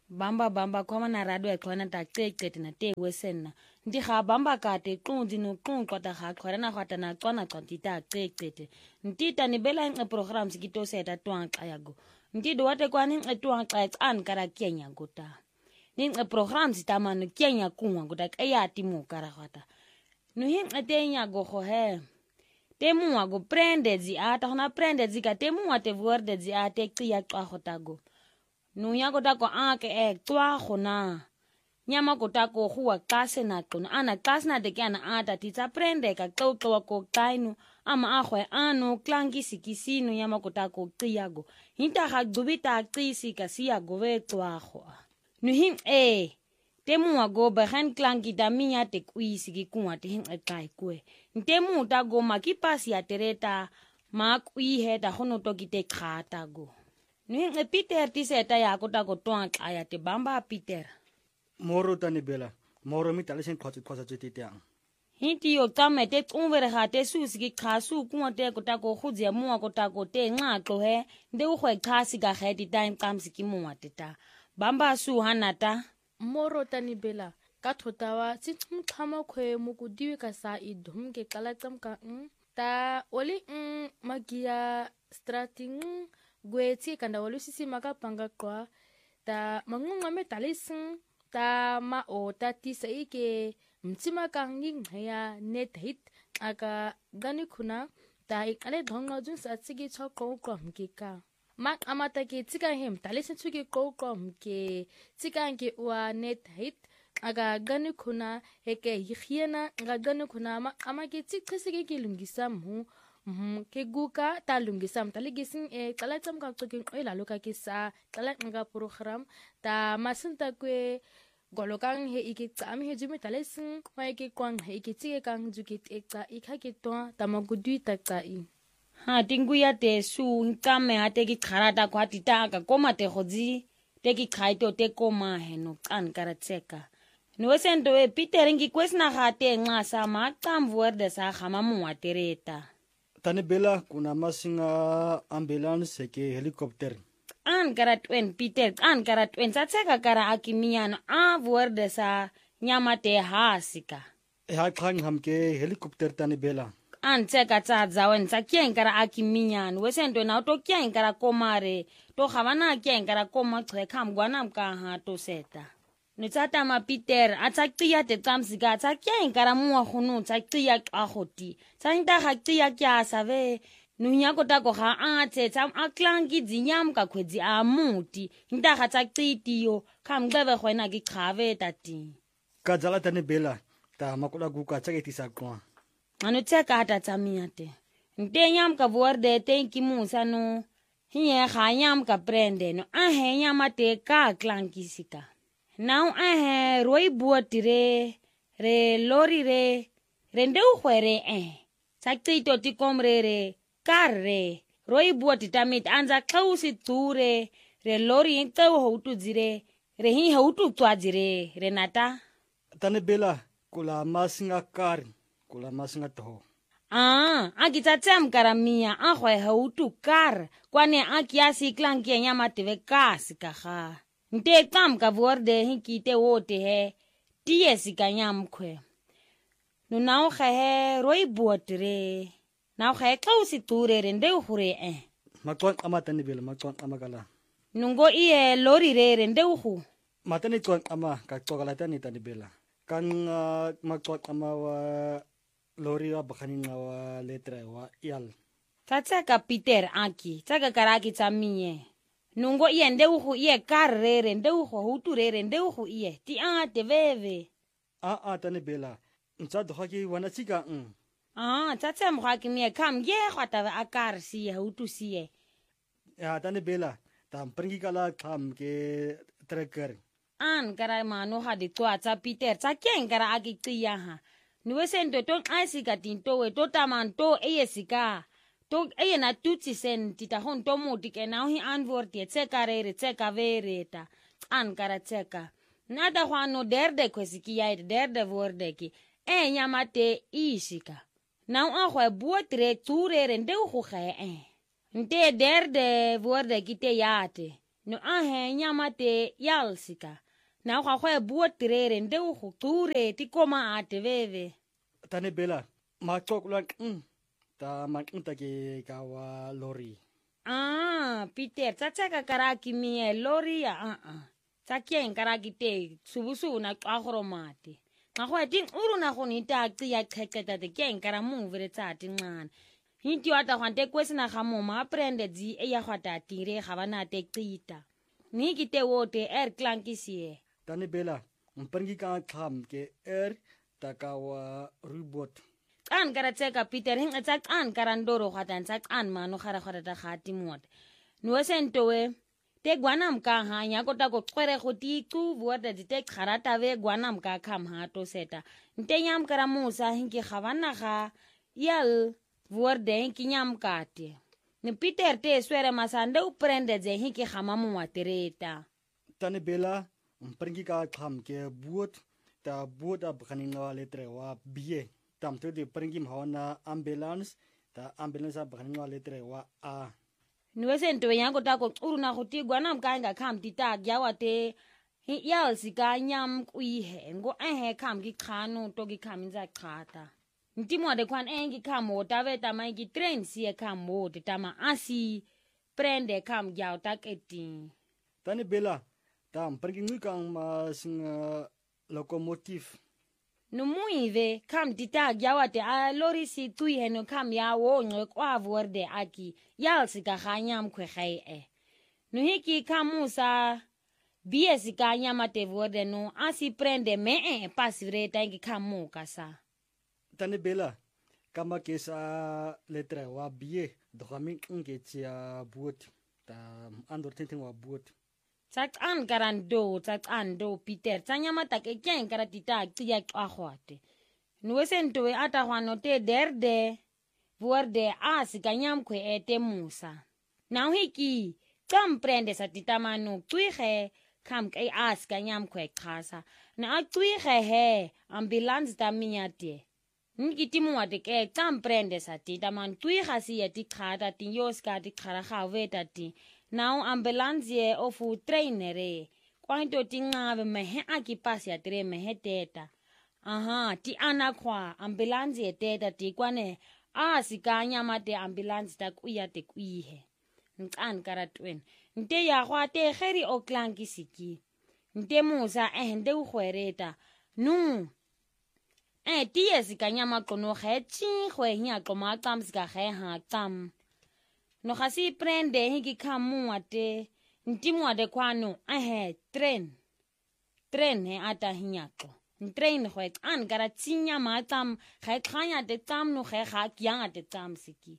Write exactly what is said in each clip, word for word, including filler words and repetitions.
Bamba bamba kwa na radio ekhona ta cecete na te wesenna. Ndi ga bamba kate qunzi no qunqwa ta ga khona na gata na tswana tsantita cecete. Ntita ni bela nge programs kito seta twanqa yago. Ndi wate kwa ni twanqa tsan kara Kenya gota. Ni nge programs ta manu Kenya kunwa gota kaya timu kara gata. No hin etenya go go he. Temu wago prende zi ata hona prende zi ka temu wate worde zi ate qiya qwa gotago. Nuya kotako ake e twa khona nyama kotako huwa klase na qona ana klase na de kana ata titsa prende ka qoqwa ko qainu ama akhwe anu klangi sikisinu nyama kotako qiyago hinta ga gubita qisi ka siya gowe twa kho nu hin e temu wago behan klangi daminya te kwisi ki kunwa te hin ekai kwe ntemu ta go makipasi ya tereta ma kwi he ta khono to kite khata go. Nui Peter ti seta ya kota ko toang aya te bamba Peter. Moro tani bela. Moro mi talesen khotsi khosa tete tiang. Hinti yo tame te umvere ha te susi ki khasu ku te kota ko khuzia mua kota ko te ngaqo he nde u khwe khasi ka khedi time kamsi ki mua teta. Bamba su hanata. Moro tani bela. Ka thotawa tsitsum khama khwe mu ku diwe ka sa I dhum ke kala tsam ka ta oli magia strating Gweti kanda walusisi maka panga kwa ta mangunga me talising ta ma o ta tisa ike mtima kangi ngaya net hit aga gani kuna ta ikale dhonga jun satsigi choko ko mkika mak amata ke tika hem talising chuki ko ko mke tika nke wa net hit aga gani kuna heke hiena aga gani kuna ma amake tikisige kilungisa mu Mhm ke guka talungisam taligising e kalatam ka tsoking e lalo ka kisa talat nga program ta masinta kwe golokang he ikitsam he jumi talesing wa ke kwang he ikitsike kang jukit ekta ikhakitwa tamagudui takai Ha tinguya te su nkame ate ki kharata kwa titaka koma te khozi te ki khaito te koma he no kan karatseka no sento e Peter ngi kwesna gate nxa sa ma qamvuerde sa khama muwatereta. Tani bela kuna masinga ambulance ke helicopter. An kara twen Peter an kara twen tsatseka kara akimiano a vuerde sa nyamate hasika. E ha khang hamke helicopter tani bela. An tseka tsa wen tsa kien kara akimiano wesento na to kien kara komare to khavana kien kara koma chwe kham gwana mka ha to seta. Nitsata ma Peter atsaktia te tsamsika tsakia inkara mua khunu tsakia qahoti tsanita khaktia kya save nunya kota ko ga atse tsam aklangi dzinyam ka khwedzi amuti nta ga tsaktitiyo khamgebe khwena ki khave tati ka jala tane bela ta makula gu ka tsake tisa kwa anu tsaka ta tsamiate ntenyam ka borde tenki musa no hiye khanyam ka prende no ahenya mate ka klangi sika. Now I have roi buatire re lori re rende ukhwere eh sakti toti komre re kar re roi buatita mit anza klausi ture re lori ento hotu zire re hi hotu twazire renata tane bela kula masinga kar kula masinga to ah agitatsam karamia akhwe hotu kar kwane akiasi klanki nyama teve kasika kha Nte kam ka vorde hinki te wote he tie sikanyam kwe. No nao kha he roi buatre. Nao kha kausi ture rende uhure eh. Makon amata ni bela makon amakala. Nungo iye lori re rende uhu. Matani kon ama ka tokala tani tani bela. Kan makon ama wa lori wa bakhani wa letra wa yal. Tatsa ka Peter aki, tsaka karaki tsamie. Nungo iye nde uhu iye karre nde uhu huture nde uhu iye ti ate veve. Ah ah tani bela. Nsa dohaki wanasika mm. Ah tatsa mkhaki mie kam ye khata akar siye hutu siye. Ya tani bela tam pringi kala kam ke tracker. An kara mano ha di tua tsa Peter tsa kien kara akitia ha. Nuwe sento ton asika tinto we to tamanto eye sika. To eye na tutsi sen tita hon to mutike na hi anvorti tseka rere tseka vereta. An kara tseka. Nada hwano derde kwesiki ya derde vordeki. E nyamate isika. Na ahwe buotre turere nde uhuhe eh. Nte derde vordeki te yate. no ahe nyama te yalsika na ga go buotrere nde go ture ti koma ateveve Tani Bella, macokulak mm, ta makinta ke kawa lori. ah Peter tsatsaka karaki mie lori ya ah ah tsakien karaki te subusu na qagoromate ga go tin uruna go nita tsi ya qhexeta te ken kara muvere tsati nqana hinti wata gwante kwesina ga moma aprende dzi e ya gwata tire ga bana te qita ni kite wote er klankisie Tani Bella, mpangi ka kham ke er takawa rubot. an karatseka Peter hing tsak an karandoro gwata tsak an mano gara gara ta gati mot no sentowe te gwanam ka hanya kota go kwere go ti tu buata di te kharata ve gwanam ka kham ha to seta ntenyam kara musa hinki khavana ga yal vuorde hinki nyam kate ni Peter te swere masande uprende ze hinki khamamu watereta Tani Bella, mpangi ka kham ke buot ta buot abkhaninga letre wa bie. Tam to de pringi mhawana ambulance ta ambulance abkhaninga letre wa a. nuwesento yango tako uruna go ti gwanam ka nga kham ti ta gyawate yal sika nyam kuihe ngo ehe kham ki khanu to ki kham inza khata ntimo de kwan engi kham ota veta mai ki train si e kham mo de tama asi prende kham gyawta keti Tani Bella, tam pringi ngikang ma sing locomotive. no muive kham ti ta gyawate a lori si tuihe no kham ya wo ngwe kwa vorde aki yal sika khanyam khwe khai e no hiki khamusa bie sika nyama te vorde no asi prende me e pasivreta ngi khamu kasa Tani Bella, kama kesa letre wa bie dogaming nge tia buot ta andor tinting wa buot. tsak an karando tsak ando Peter tsanyama ta ke kyen karatita tia kwagwate no sento we ata hwano te derde vorde asi kanyam khwe ete musa now hiki tam prende sa titamano tuige kham kai as kanyam khwe khasa na tuige he ambulance ta miate ngitimu wate ke tam prende sa titaman tuiga si eti khata ti yoska ti khara khaweta ti now ambulance ye ofu trainere kwanto tingabe mehe akipasi atre mehe teta aha ti anakwa ambulance ye teta ti kwane asikanya mate ambulance ta kuya te kuihe nkan karatwen nte ya gwate geri oklanki siki nte musa ehende ugwereta nu eh tie sikanya makono gechi gwenya koma tsam sika ge ha tsam no gasi prende hiki khamu ate ntimo ade kwano ehe train train he ata hinyako train go an gara tsinya ma tsam ge khanya te tsam no ge ga kyanga te tsam siki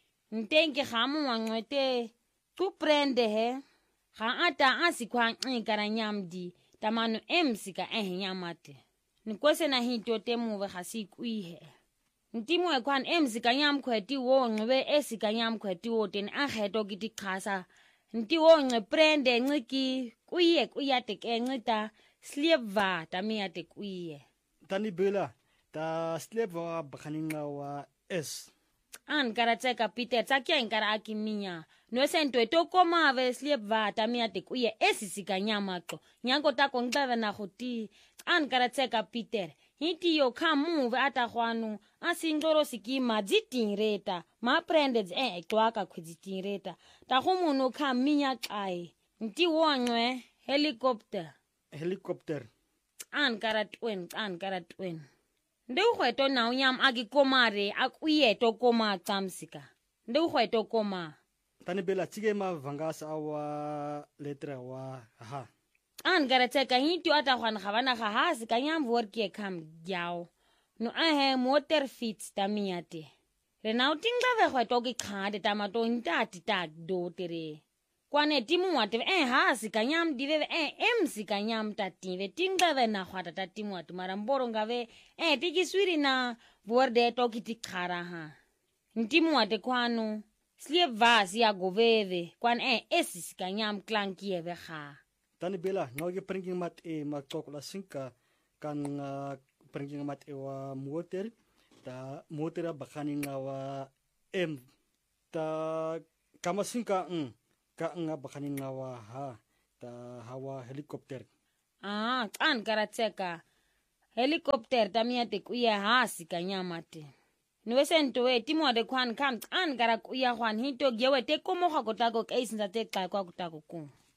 ntenke gamu wangwete tu prende he ga ata asikwa ngikara nyamdi tamano emsika ehe nyamate nikwese na hito temu ve gasi kuihe ntimo ekwan emsika nyamkhweti wo ngwe esika nyamkhweti wo ten ageto kiti khasa nti wo nge prende nciki kuye kuyate ke ncita sleva tamiyate kuye Tani Bella, ta sleva bakhaninga wa s. an karatseka Peter tsakya inkara akiminya no sento etokoma ve sleva tamiyate kuye esisika nyamaqo nyango tako ngtava na khoti an karatseka Peter hiti yo khamu ve atagwano asingoro sikima dzitinreta ma prende e etwaka khwidzitinreta ta go mono khaminya xae nti wonwe helicopter Helicopter. an karatwen an karatwen nde ugweto na unyam akikomare akuyeto koma tsamsika nde ugweto koma Tani Bella, chige ma vangasa wa letre wa ha. an karatseka hiti atagwana gabana ga hasi kanyam workie kham gyao no ahe motor fits tamiyate rena utingla ve gweto ki khade tamato ntati tak do tere kwane timu wate eh hasi kanyam dive eh emsi kanyam tative tingla ve na khwata tatimu wate maramboro ngave eh tikiswiri na borde to kitikhara ha ntimu wate kwano slevasi ya goveve kwan eh esi kanyam klankie ve kha Tani Bella, ngoge pringi mat e makokla sinka kan uh, pringi mat e wa motor ta motor bakhaninga wa m ta kama sinka mm ka nga bakhanin nga wa ha ta hawa helicopter ah kan karatseka helicopter tamia te kuya hasi kanyamate niwesento we timo de kwan kam an kara kuya kwan hito gewe te komo ga kotako ke isinza te xa kwa kutako ku